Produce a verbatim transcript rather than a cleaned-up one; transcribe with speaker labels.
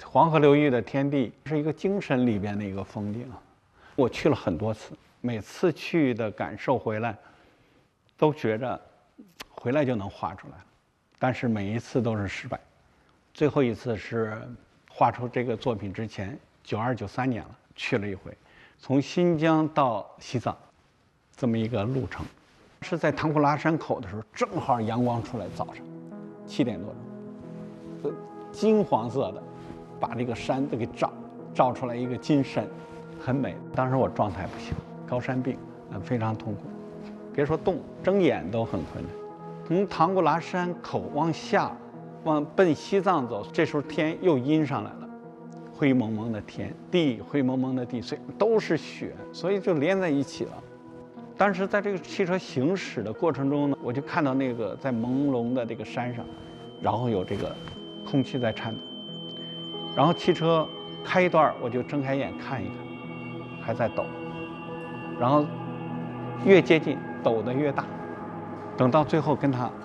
Speaker 1: 黄河流域的天地是一个精神里边的一个风景。我去了很多次，每次去的感受回来，都觉着回来就能画出来，但是每一次都是失败。最后一次是画出这个作品之前，九二九三年了，去了一回，从新疆到西藏，这么一个路程，是在唐古拉山口的时候，正好阳光出来，早上七点多钟，金黄色的，把这个山都给照照出来一个金山，很美。当时我状态不行，高山病，呃，非常痛苦，别说动，睁眼都很困难。从唐古拉山口往下，往奔西藏走，这时候天又阴上来了，灰蒙蒙的天，地灰蒙蒙的地，所以都是雪，所以就连在一起了。但是在这个汽车行驶的过程中呢，我就看到那个在朦胧的这个山上，然后有这个空气在颤抖，然后汽车开一段，我就睁开眼看一看，还在抖，然后越接近抖得越大，等到最后跟它